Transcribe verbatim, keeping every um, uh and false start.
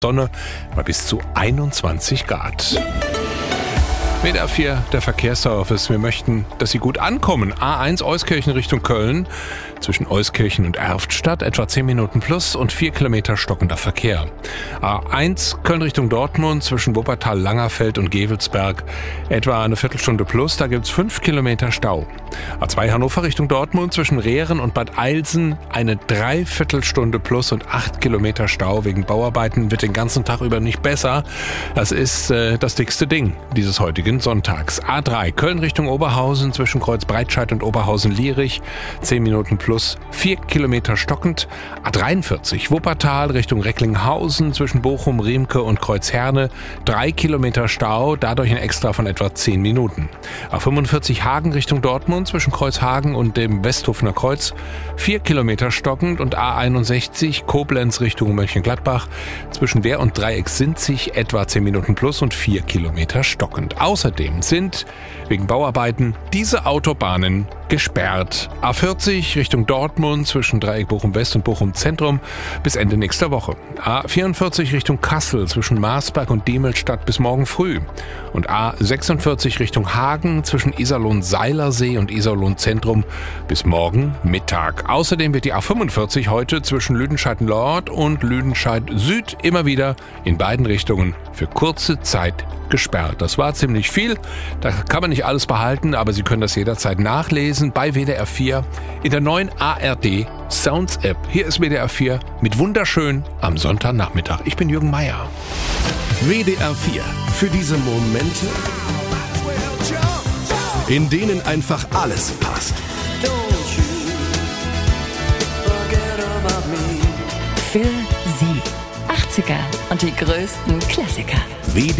Sonne bei bis zu einundzwanzig Grad. W D R vier, der Verkehrsservice. Wir möchten, dass Sie gut ankommen. A eins Euskirchen Richtung Köln. Zwischen Euskirchen und Erftstadt etwa zehn Minuten plus und vier Kilometer stockender Verkehr. A eins Köln Richtung Dortmund zwischen Wuppertal, Langerfeld und Gevelsberg etwa eine Viertelstunde plus. Da gibt's fünf Kilometer Stau. A zwei Hannover Richtung Dortmund zwischen Rehren und Bad Eilsen eine Dreiviertelstunde plus und acht Kilometer Stau wegen Bauarbeiten. Wird den ganzen Tag über nicht besser. Das ist äh, das dickste Ding dieses heutigen Sonntags. A drei Köln Richtung Oberhausen zwischen Kreuz Breitscheid und Oberhausen-Lierich zehn Minuten plus, vier Kilometer stockend. A dreiundvierzig Wuppertal Richtung Recklinghausen zwischen Bochum, Riemke und Kreuzherne drei Kilometer Stau, dadurch ein Extra von etwa zehn Minuten. A fünfundvierzig Hagen Richtung Dortmund zwischen Kreuzhagen und dem Westhofener Kreuz vier Kilometer stockend und A einundsechzig Koblenz Richtung Mönchengladbach zwischen Wehr und Dreiecksinzig etwa zehn Minuten plus und vier Kilometer stockend. Außerdem sind wegen Bauarbeiten diese Autobahnen gesperrt. A vierzig Richtung Dortmund zwischen Dreieck Bochum West und Bochum Zentrum bis Ende nächster Woche. A vierundvierzig Richtung Kassel zwischen Marsberg und Diemelstadt bis morgen früh. Und A sechsundvierzig Richtung Hagen zwischen Iserlohn-Seilersee und Iserlohn-Zentrum bis morgen Mittag. Außerdem wird die A fünfundvierzig heute zwischen Lüdenscheid-Nord und Lüdenscheid-Süd immer wieder in beiden Richtungen für kurze Zeit gesperrt. Das war ziemlich viel. Da kann man nicht alles behalten, aber Sie können das jederzeit nachlesen bei W D R vier in der neuen A R D Sounds App. Hier ist W D R vier mit Wunderschön am Sonntagnachmittag. Ich bin Jürgen Meier. W D R vier für diese Momente, in denen einfach alles passt. Für Sie. achtziger und die größten Klassiker. W D R